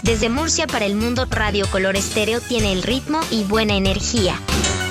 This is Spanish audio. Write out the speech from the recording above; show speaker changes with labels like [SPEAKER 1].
[SPEAKER 1] Desde Murcia para el mundo, Radio Color Estéreo tiene el ritmo y buena energía.